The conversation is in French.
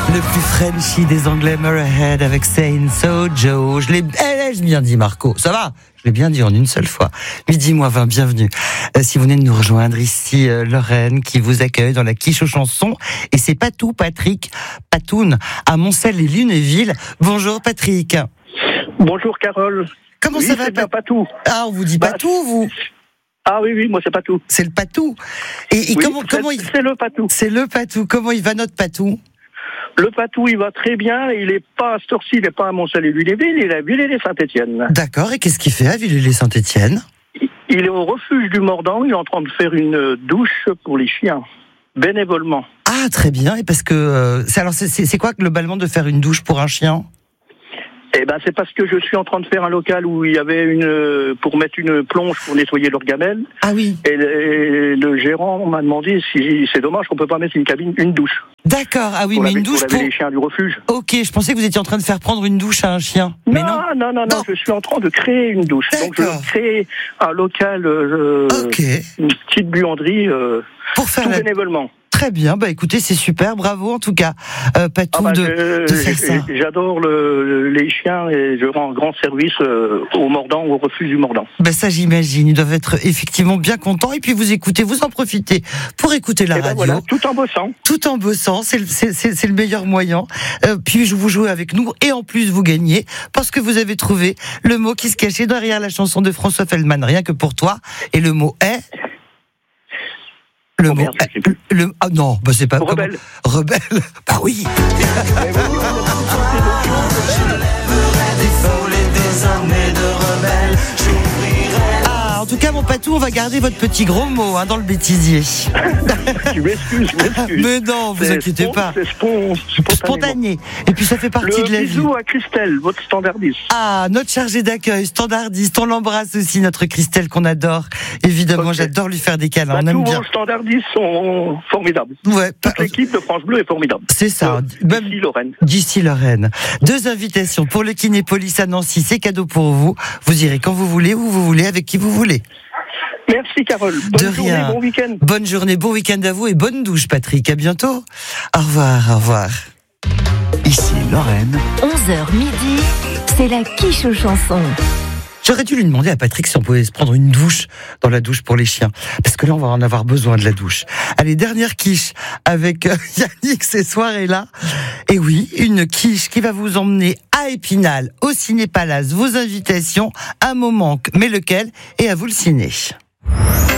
Le plus Frenchy des Anglais, Murrayhead avec Saying So Joe. Je l'ai bien dit, Marco. Ça va? Je l'ai bien dit en une seule fois. 12h20, bienvenue. Si vous venez de nous rejoindre ici, Lorraine, qui vous accueille dans la quiche aux chansons. Et c'est Patou, Patrick, Patoun, à Moncel et Lunéville. Bonjour, Patrick. Bonjour, Carole. Comment ça va, c'est bien Patou. Ah, on vous dit Patou, vous? Ah oui, moi c'est Patou. C'est le Patou. Et oui, comment il... C'est le Patou. C'est le Patou. Comment il va, notre Patou? Le Patou, il va très bien. Il est pas à cette heure-ci, il n'est pas à Montcel-et-Lunéville, il est à Villers-lès-Saint-Étienne. D'accord. Et qu'est-ce qu'il fait à Villers-lès-Saint-Étienne? Il est au refuge du Mordant. Il est en train de faire une douche pour les chiens, bénévolement. Ah, très bien. Et parce que c'est quoi globalement de faire une douche pour un chien? Eh ben, c'est parce que je suis en train de faire un local où il y avait pour mettre une plonge pour nettoyer leur gamelle. Ah oui. Et le gérant m'a demandé si c'est dommage qu'on peut pas mettre une douche. D'accord. Ah oui, mais une douche pour les chiens du refuge. Ok, je pensais que vous étiez en train de faire prendre une douche à un chien. Mais non. Non, je suis en train de créer une douche. Donc je crée un local, une petite buanderie, pour faire tout bénévolement. Très bien, écoutez, c'est super, bravo en tout cas, Patou, de faire ça. J'adore les chiens et je rends grand service au Mordant, au refuge du Mordant. Ça j'imagine, ils doivent être effectivement bien contents et puis vous écoutez, vous en profitez pour écouter la radio. Voilà, tout en bossant. Tout en bossant, c'est le meilleur moyen. Puis vous jouez avec nous et en plus vous gagnez parce que vous avez trouvé le mot qui se cachait derrière la chanson de François Feldman, Rien que pour toi, et le mot est... non, c'est pas... Rebelle. Rebelle, oui. En tout cas, mon Patou, on va garder votre petit gros mot dans le bêtisier. Je m'excuse. Mais non, vous inquiétez pas. C'est spontané. Et puis ça fait partie de la vie. Bisou à Christelle, votre standardiste. Ah, notre chargée d'accueil, standardiste. On l'embrasse aussi, notre Christelle qu'on adore. Évidemment, J'adore lui faire des câlins. On aime bien. Tous vos standardistes sont formidables. Ouais. Toute l'équipe de France Bleu est formidable. C'est ça. D'ici Lorraine. D'ici Lorraine. 2 invitations pour le Kinépolis à Nancy. C'est cadeau pour vous. Vous irez quand vous voulez, où vous voulez, avec qui vous voulez. Merci Carole. Bonne journée, bon week-end. Bonne journée, bon week-end à vous et bonne douche Patrick. À bientôt. Au revoir. Ici Lorraine. 11h midi, c'est la quiche aux chansons. J'aurais dû lui demander à Patrick si on pouvait se prendre une douche dans la douche pour les chiens. Parce que là, on va en avoir besoin de la douche. Allez, dernière quiche avec Yannick ces soirées-là. Et oui, une quiche qui va vous emmener à Épinal, au Ciné Palace. Vos invitations, un moment, mais lequel? Et à vous le ciné.